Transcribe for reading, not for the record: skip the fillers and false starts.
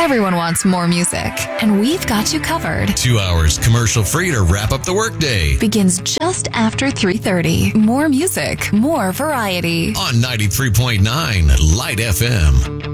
Everyone wants more music, and we've got you covered. 2 hours commercial-free to wrap up the workday. Begins just after 3:30. More music, more variety. On 93.9 Light FM.